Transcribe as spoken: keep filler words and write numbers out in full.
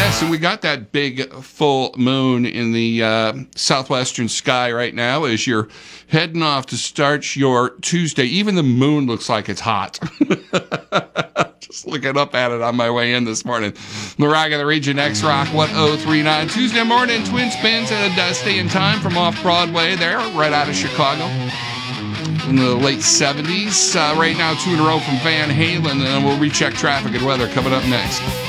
Yes, and we got that big full moon in the uh, southwestern sky right now as you're heading off to start your Tuesday. Even the moon looks like it's hot. Just looking up at it on my way in this morning. The Rock of the Region, X-Rock one oh three nine. Tuesday morning, Twin Spins and uh, Stay in Time from off-Broadway there, right out of Chicago. In the late seventies. Uh, right now, two in a row from Van Halen, and then we'll recheck traffic and weather coming up next.